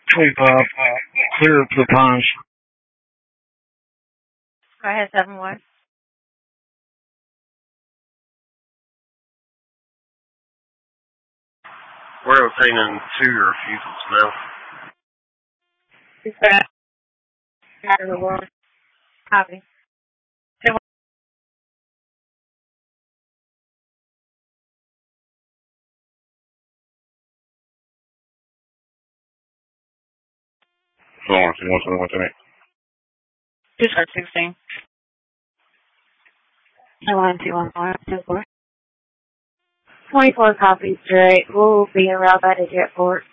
25, clear up the pines. Go ahead, 7-1. We're obtaining 2 refusals now. Dispatch. Copy. Florence, you want someone tonight? Dispatch 16. 1214. 24 copies straight. We'll be in route by the jet port.